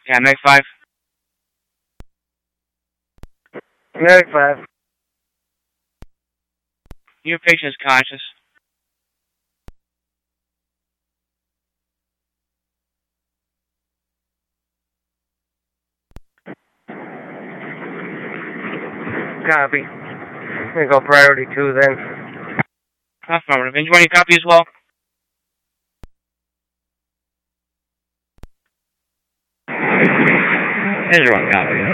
Yeah, Meg 5. Meg 5. Your patient is conscious. Copy. I'm gonna go priority 2 then. Affirmative. And you want your copy as well? Here's your one copy.